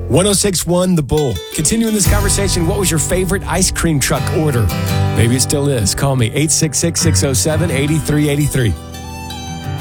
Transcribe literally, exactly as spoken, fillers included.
one oh six point one The Bull. Continuing this conversation, what was your favorite ice cream truck order? Maybe it still is. Call me, eight six six, six oh seven, eight three eight three.